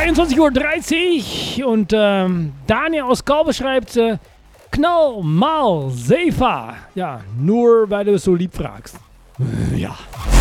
22:30 Uhr und Daniel aus Galbe schreibt, Knall mal Sefa. Ja, nur weil du es so lieb fragst. Ja.